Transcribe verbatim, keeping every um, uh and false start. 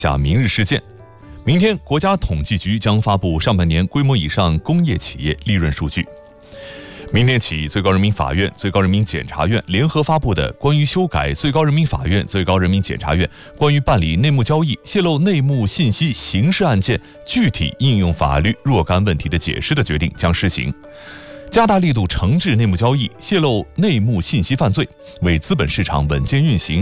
下明日事件。明天，国家统计局将发布上半年规模以上工业企业利润数据。明天起，最高人民法院、最高人民检察院联合发布的关于修改最高人民法院、最高人民检察院关于办理内幕交易、泄露内幕信息刑事案件具体应用法律若干问题的解释的决定将施行，加大力度惩治内幕交易、泄露内幕信息犯罪，为资本市场稳健运行